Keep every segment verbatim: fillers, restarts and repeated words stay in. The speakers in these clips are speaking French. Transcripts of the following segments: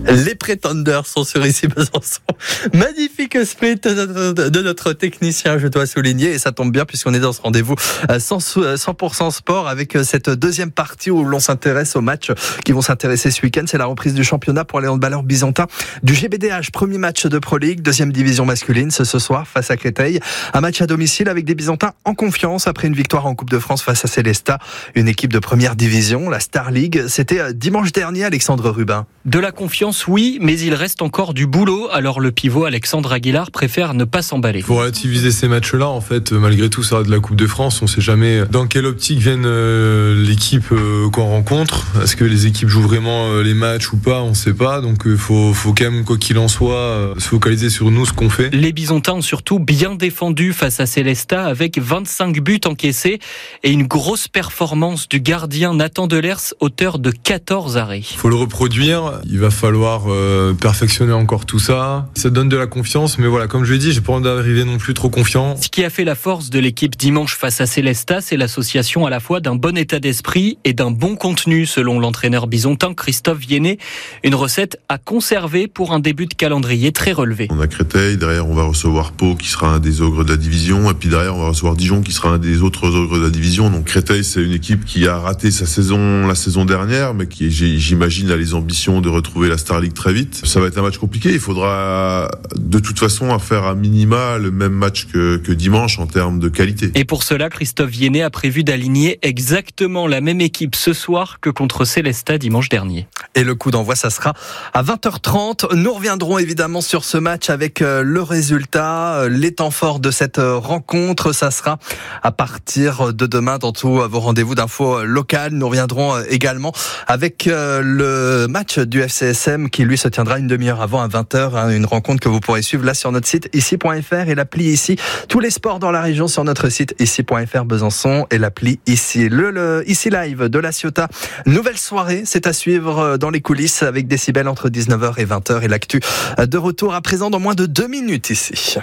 Les Pretenders sont sur Ici Besançon. Magnifique split de notre technicien, je dois souligner, et ça tombe bien puisqu'on est dans ce rendez-vous cent pour cent sport avec cette deuxième partie où l'on s'intéresse aux matchs qui vont s'intéresser ce week-end. C'est la reprise du championnat pour les handballeurs byzantins du G B D H. Premier match de Pro League, deuxième division masculine, ce, ce soir face à Créteil. Un match à domicile avec des Byzantins en confiance après une victoire en Coupe de France face à Célestat, une équipe de première division, la Star League. C'était dimanche dernier, Alexandre Rubin. De la confiance, oui, mais il reste encore du boulot. Alors le pivot Alexandre Aguilar préfère ne pas s'emballer. Il faut relativiser ces matchs-là. En fait, malgré tout, ça reste de la Coupe de France. On ne sait jamais dans quelle optique vienne l'équipe qu'on rencontre. Est-ce que les équipes jouent vraiment les matchs ou pas? On ne sait pas. Donc il faut, faut quand même, quoi qu'il en soit, se focaliser sur nous, ce qu'on fait. Les Byzantins ont surtout bien défendu face à Célestat avec vingt-cinq buts encaissés et une grosse performance du gardien Nathan Delers, auteur de quatorze arrêts. Il faut le reproduire. Il va falloir euh, perfectionner encore tout ça. Ça donne de la confiance, mais voilà, comme je l'ai dit, j'ai pas envie d'arriver non plus trop confiant. Ce qui a fait la force de l'équipe dimanche face à Célestat, c'est l'association à la fois d'un bon état d'esprit et d'un bon contenu, selon l'entraîneur byzantin Christophe Viennet. Une recette à conserver pour un début de calendrier très relevé. On a Créteil, derrière on va recevoir Pau qui sera un des ogres de la division, et puis derrière on va recevoir Dijon qui sera un des autres ogres de la division. Donc Créteil, c'est une équipe qui a raté sa saison la saison dernière, mais qui, j'imagine, a les ambitions de retrouver la Star League très vite. Ça va être un match compliqué. Il faudra de toute façon faire à minima le même match que, que dimanche en termes de qualité. Et pour cela, Christophe Viennet a prévu d'aligner exactement la même équipe ce soir que contre Célestat dimanche dernier. Et le coup d'envoi, ça sera à vingt heures trente. Nous reviendrons évidemment sur ce match avec le résultat, les temps forts de cette rencontre. Ça sera à partir de demain dans tous vos rendez-vous d'infos locales. Nous reviendrons également avec le match du F C S M qui lui se tiendra une demi-heure avant à vingt heures. Hein, une rencontre que vous pourrez suivre là sur notre site ici point f r et l'appli Ici. Tous les sports dans la région sur notre site ici point f r Besançon et l'appli Ici. Le, le Ici Live de la Ciotat. Nouvelle soirée, c'est à suivre dans les coulisses avec Décibel entre dix-neuf heures et vingt heures et l'actu de retour à présent dans moins de deux minutes ici.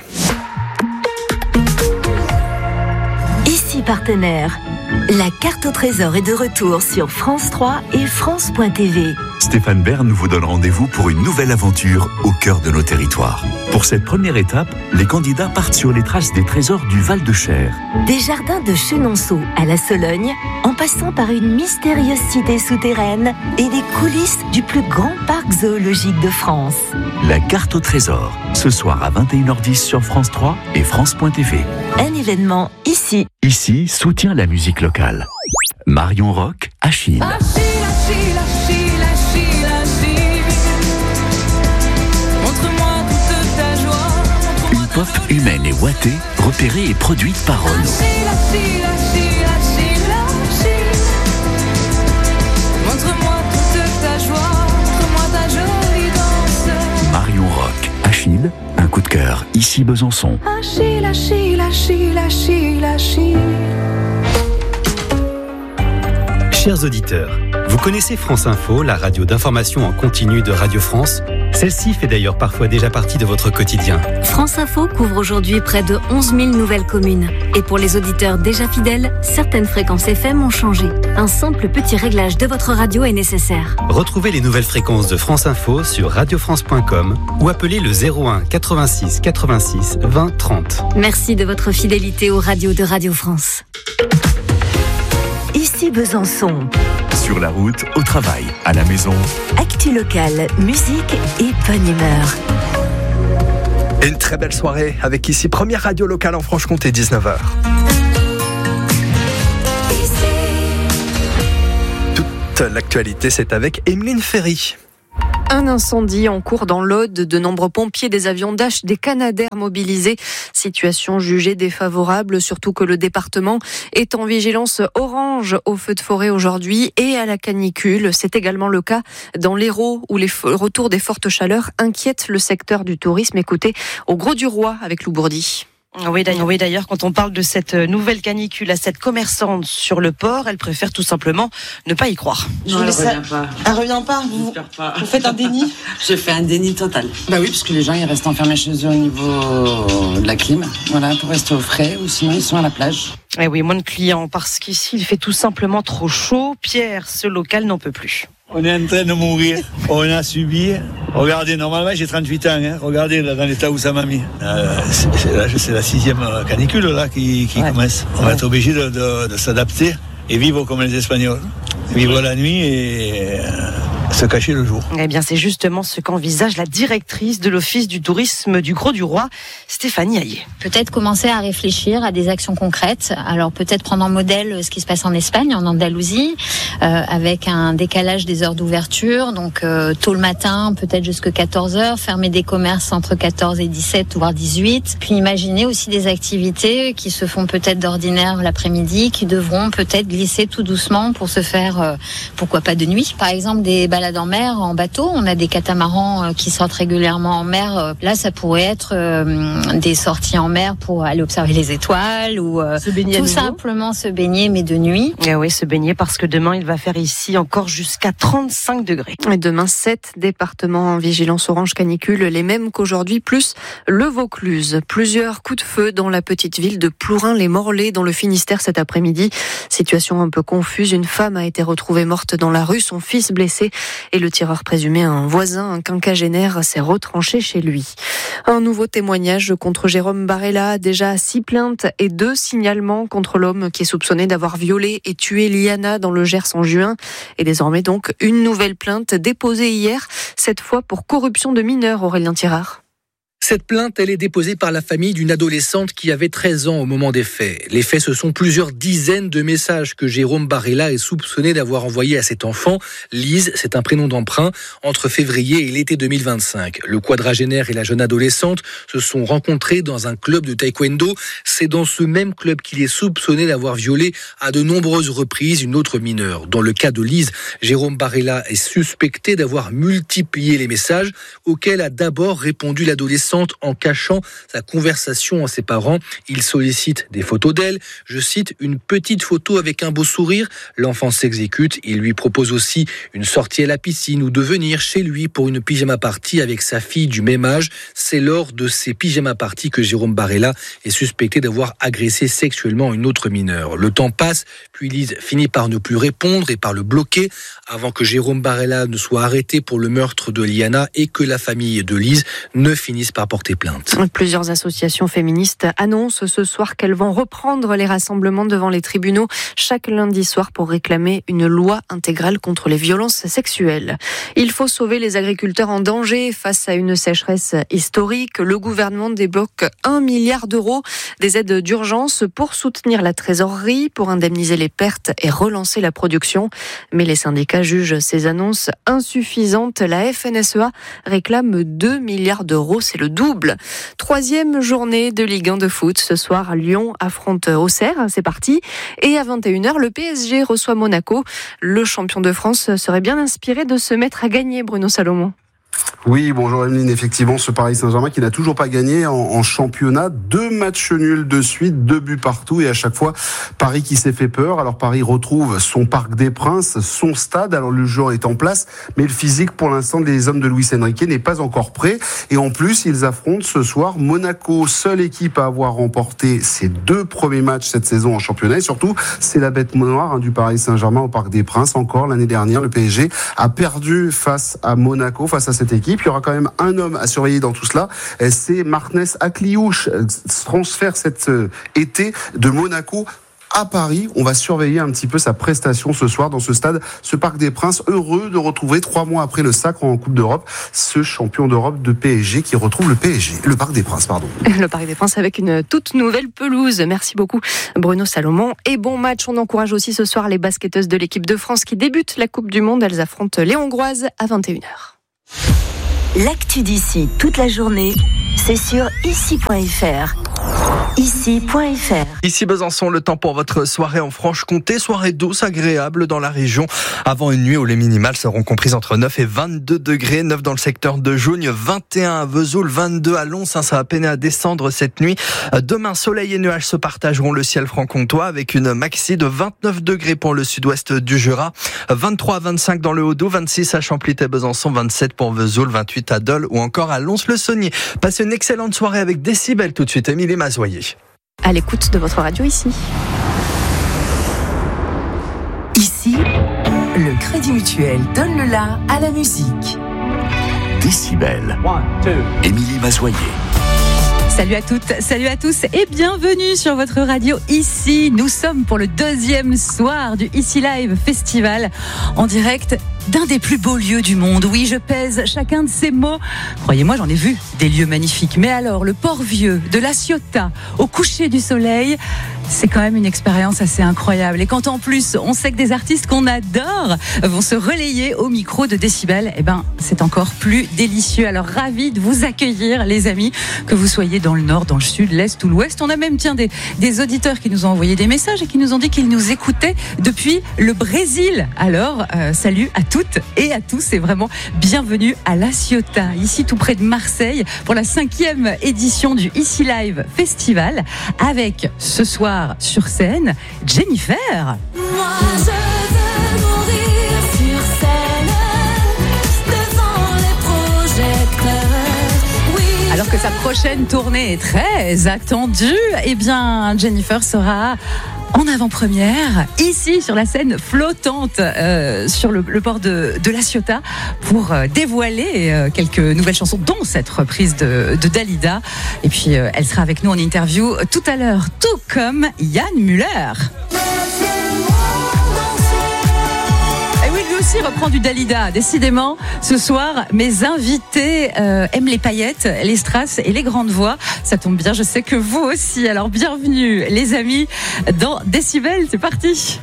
Ici partenaire. La carte au trésor est de retour sur France trois et France point T V. Stéphane Bern vous donne rendez-vous pour une nouvelle aventure au cœur de nos territoires. Pour cette première étape, les candidats partent sur les traces des trésors du Val-de-Cher. Des jardins de Chenonceau à la Sologne, en passant par une mystérieuse cité souterraine et les coulisses du plus grand parc zoologique de France. La carte au trésor, ce soir à vingt et une heures dix sur France trois et France point T V. Un événement ici. Ici soutient la musique locale. Marion Rock, Achille. Achille, Achille, Achille, Achille, Achille. Montre-moi toute ta joie. Une pop humaine et ouatée, repérée et produite par Renaud. Achille, Achille, Achille, Achille, Achille. Montre-moi toute ta joie, montre-moi ta jolie danse. Marion Rock, Achille, un coup de cœur, ici Besançon. Achille, Achille, Achille, Achille, Achille. Chers auditeurs, vous connaissez France Info, la radio d'information en continu de Radio France? Celle-ci fait d'ailleurs parfois déjà partie de votre quotidien. France Info couvre aujourd'hui près de onze mille nouvelles communes. Et pour les auditeurs déjà fidèles, certaines fréquences F M ont changé. Un simple petit réglage de votre radio est nécessaire. Retrouvez les nouvelles fréquences de France Info sur radio france point com ou appelez le zéro un quatre-vingt-six quatre-vingt-six vingt trente. Merci de votre fidélité aux radios de Radio France. Ici Besançon. Sur la route, au travail, à la maison. Actu locale, musique et bonne humeur. Et une très belle soirée avec ici, première radio locale en Franche-Comté, dix-neuf heures. Toute l'actualité, c'est avec Emeline Ferry. Un incendie en cours dans l'Aude, de nombreux pompiers, des avions Dash, des Canadair mobilisés. Situation jugée défavorable, surtout que le département est en vigilance orange au feu de forêt aujourd'hui et à la canicule. C'est également le cas dans l'Hérault où les retours des fortes chaleurs inquiètent le secteur du tourisme. Écoutez, au Gros du Roi avec Lou Bourdi. Oui d'ailleurs, oui, d'ailleurs, quand on parle de cette nouvelle canicule à cette commerçante sur le port, elle préfère tout simplement ne pas y croire. Non, elle ne revient pas. Elle revient pas vous, pas. Vous faites un déni? Je fais un déni total. Bah oui, parce que les gens ils restent enfermés chez eux au niveau de la clim, voilà, pour rester au frais, ou sinon ils sont à la plage. Eh oui, moins de clients, parce qu'ici il fait tout simplement trop chaud. Pierre, ce local n'en peut plus. On est en train de mourir. On a subi Regardez, normalement j'ai trente-huit ans, hein. Regardez là, dans l'état où ça m'a mis. Euh, c'est, c'est, là, c'est la sixième canicule là, qui, qui ouais. commence. On ouais. va être obligé de, de, de s'adapter et vivre comme les Espagnols. Vivre la nuit et euh, se cacher le jour. Eh bien, c'est justement ce qu'envisage la directrice de l'Office du tourisme du Grau-du-Roi, Stéphanie Hayet. Peut-être commencer à réfléchir à des actions concrètes. Alors peut-être prendre en modèle ce qui se passe en Espagne, en Andalousie, euh, avec un décalage des heures d'ouverture. Donc euh, tôt le matin, peut-être jusqu'à quatorze heures, fermer des commerces entre quatorze et dix-sept, voire dix-huit. Puis imaginer aussi des activités qui se font peut-être d'ordinaire l'après-midi, qui devront peut-être glisser tout doucement pour se faire euh, pourquoi pas de nuit. Par exemple, des balades en mer, en bateau. On a des catamarans euh, qui sortent régulièrement en mer. Là, ça pourrait être euh, des sorties en mer pour aller observer les étoiles ou euh, se baigner tout simplement se baigner, mais de nuit. Et oui, se baigner parce que demain, il va faire ici encore jusqu'à trente-cinq degrés. Et demain, sept départements en vigilance orange canicule, les mêmes qu'aujourd'hui, plus le Vaucluse. Plusieurs coups de feu dans la petite ville de Plourin-les-Morlaix, dans le Finistère cet après-midi. Situation un peu confuse. Une femme a été retrouvée morte dans la rue, son fils blessé et le tireur présumé, un voisin, un quinquagénaire, s'est retranché chez lui. Un nouveau témoignage contre Jérôme Barella, déjà six plaintes et deux signalements contre l'homme qui est soupçonné d'avoir violé et tué Liana dans le Gers en juin. Et désormais donc une nouvelle plainte déposée hier, cette fois pour corruption de mineurs, Aurélien Tirard. Cette plainte, elle est déposée par la famille d'une adolescente qui avait treize ans au moment des faits. Les faits, ce sont plusieurs dizaines de messages que Jérôme Barella est soupçonné d'avoir envoyés à cet enfant. Lise, c'est un prénom d'emprunt, entre février et l'été deux mille vingt-cinq. Le quadragénaire et la jeune adolescente se sont rencontrés dans un club de taekwondo. C'est dans ce même club qu'il est soupçonné d'avoir violé à de nombreuses reprises une autre mineure. Dans le cas de Lise, Jérôme Barella est suspecté d'avoir multiplié les messages auxquels a d'abord répondu l'adolescente en cachant sa conversation à ses parents. Il sollicite des photos d'elle. Je cite, une petite photo avec un beau sourire. L'enfant s'exécute. Il lui propose aussi une sortie à la piscine ou de venir chez lui pour une pyjama party avec sa fille du même âge. C'est lors de ces pyjama parties que Jérôme Barella est suspecté d'avoir agressé sexuellement une autre mineure. Le temps passe, puis Lise finit par ne plus répondre et par le bloquer avant que Jérôme Barella ne soit arrêté pour le meurtre de Liana et que la famille de Lise ne finisse par porter plainte. Plusieurs associations féministes annoncent ce soir qu'elles vont reprendre les rassemblements devant les tribunaux chaque lundi soir pour réclamer une loi intégrale contre les violences sexuelles. Il faut sauver les agriculteurs en danger face à une sécheresse historique. Le gouvernement débloque un milliard d'euros des aides d'urgence pour soutenir la trésorerie, pour indemniser les pertes et relancer la production. Mais les syndicats jugent ces annonces insuffisantes. La F N S E A réclame deux milliards d'euros. C'est le double. Troisième journée de Ligue un de foot. Ce soir, Lyon affronte Auxerre. C'est parti. Et à vingt et une heures, le P S G reçoit Monaco. Le champion de France serait bien inspiré de se mettre à gagner, Bruno Salomon. Oui, bonjour Emeline. Effectivement, ce Paris Saint-Germain qui n'a toujours pas gagné en, en championnat. Deux matchs nuls de suite, deux buts partout et à chaque fois, Paris qui s'est fait peur. Alors Paris retrouve son Parc des Princes, son stade. Alors le jeu est en place, mais le physique pour l'instant des hommes de Luis Enrique n'est pas encore prêt. Et en plus, ils affrontent ce soir Monaco, seule équipe à avoir remporté ses deux premiers matchs cette saison en championnat. Et surtout, c'est la bête noire hein, du Paris Saint-Germain au Parc des Princes. Encore l'année dernière, le P S G a perdu face à Monaco, face à cette équipe. Il y aura quand même un homme à surveiller dans tout cela, c'est Martinez Akliouche, transfert cet été de Monaco à Paris. On va surveiller un petit peu sa prestation ce soir dans ce stade, ce Parc des Princes, heureux de retrouver trois mois après le sacre en Coupe d'Europe, ce champion d'Europe de P S G qui retrouve le P S G, le Parc des Princes, pardon. Le Parc des Princes avec une toute nouvelle pelouse. Merci beaucoup Bruno Salomon. Et bon match, on encourage aussi ce soir les basketteuses de l'équipe de France qui débutent la Coupe du Monde. Elles affrontent les Hongroises à vingt et une heures. L'actu d'ici toute la journée, c'est sur ici point f r. ici point f r. Ici Besançon, le temps pour votre soirée en Franche-Comté. Soirée douce, agréable dans la région. Avant une nuit où les minimales seront comprises entre neuf et vingt-deux degrés. neuf dans le secteur de Jougne, vingt et un à Vesoul, vingt-deux à Lons. Ça va peiner à descendre cette nuit. Demain, soleil et nuages se partageront le ciel franc-comtois avec une maxi de vingt-neuf degrés pour le sud-ouest du Jura. vingt-trois à vingt-cinq dans le Haut-Doubs, vingt-six à Champlit et Besançon, vingt-sept pour Vesoul, vingt-huit à Dole ou encore à Lons-le-Saunier. Passez une excellente soirée avec Décibel tout de suite. Émilie Mazoyer. À l'écoute de votre radio ici. Ici, le Crédit Mutuel donne le la à la musique. Décibel. Émilie Mazoyer. Salut à toutes, salut à tous et bienvenue sur votre radio ici. Nous sommes pour le deuxième soir du Ici Live Festival en direct d'un des plus beaux lieux du monde. Oui, je pèse chacun de ces mots. Croyez-moi, j'en ai vu des lieux magnifiques. Mais alors, le Port-Vieux, de La Ciotat, au coucher du soleil, c'est quand même une expérience assez incroyable. Et quand en plus, on sait que des artistes qu'on adore vont se relayer au micro de Décibel, eh ben, c'est encore plus délicieux. Alors, ravi de vous accueillir, les amis, que vous soyez dans le nord, dans le sud, l'est ou l'ouest. On a même, tiens, des, des auditeurs qui nous ont envoyé des messages et qui nous ont dit qu'ils nous écoutaient depuis le Brésil. Alors, euh, salut à toutes et à tous, c'est vraiment bienvenue à La Ciotat, ici tout près de Marseille, pour la cinquième édition du Ici Live Festival, avec ce soir sur scène Jennifer. Moi je veux mourir sur scène, devant les projecteurs. Oui, alors que sa prochaine tournée est très attendue, eh bien Jennifer sera en avant-première, ici sur la scène flottante euh, sur le, le port de, de La Ciotat pour euh, dévoiler euh, quelques nouvelles chansons, dont cette reprise de, de Dalida. Et puis euh, elle sera avec nous en interview tout à l'heure, tout comme Yann Müller. Aussi reprend du Dalida. Décidément, ce soir, mes invités euh, aiment les paillettes, les strass et les grandes voix. Ça tombe bien, je sais que vous aussi. Alors bienvenue, les amis, dans Décibel. C'est parti.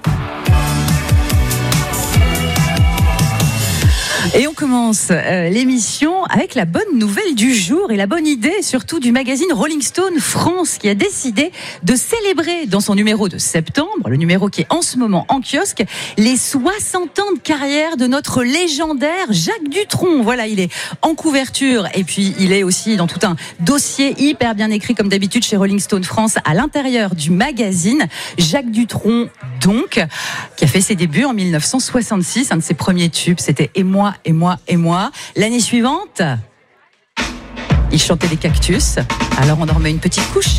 Et on commence euh, l'émission avec la bonne nouvelle du jour et la bonne idée surtout du magazine Rolling Stone France qui a décidé de célébrer dans son numéro de septembre, le numéro qui est en ce moment en kiosque, les soixante ans de carrière de notre légendaire Jacques Dutronc. Voilà, il est en couverture et puis il est aussi dans tout un dossier hyper bien écrit comme d'habitude chez Rolling Stone France à l'intérieur du magazine. Jacques Dutronc donc, qui a fait ses débuts en mille neuf cent soixante-six, un de ses premiers tubes, c'était « Et moi ». Et moi, et moi. L'année suivante, il chantait les Cactus. Alors on en remet une petite couche.